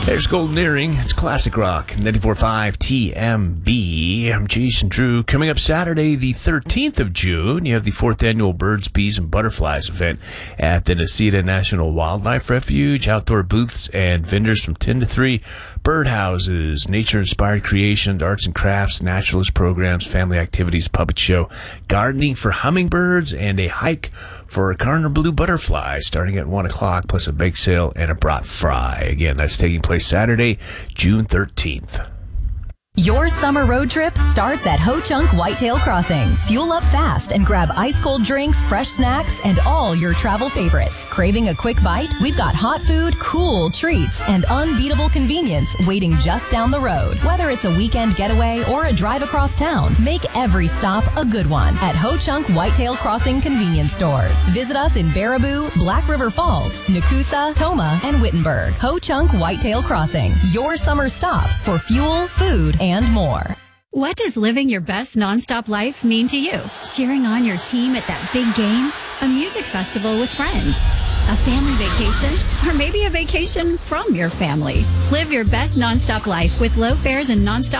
There's Golden Earring. It's classic rock. 94.5 TMB. I'm Jason Drew. Coming up Saturday, the 13th of June, you have the 4th annual Birds, Bees, and Butterflies event at the Necedah National Wildlife Refuge. Outdoor booths and vendors from 10 to 3. Birdhouses, nature-inspired creations, arts and crafts, naturalist programs, family activities, puppet show, gardening for hummingbirds, and a hike for a cardinal blue butterfly starting at 1 o'clock, plus a bake sale and a brat fry. Again, that's taking place Saturday, June 13th. Your summer road trip starts at Ho Chunk Whitetail Crossing. Fuel up fast and grab ice-cold drinks, fresh snacks, and all your travel favorites. Craving a quick bite? We've got hot food, cool treats, and unbeatable convenience waiting just down the road. Whether it's a weekend getaway or a drive across town, make every stop a good one at Ho Chunk Whitetail Crossing convenience stores. Visit us in Baraboo, Black River Falls, Nakusa, Toma, and Wittenberg. Ho Chunk Whitetail Crossing, your summer stop for fuel, food, and more. What does living your best nonstop life mean to you? Cheering on your team at that big game? A music festival with friends? A family vacation? Or maybe a vacation from your family? Live your best nonstop life with low fares and nonstop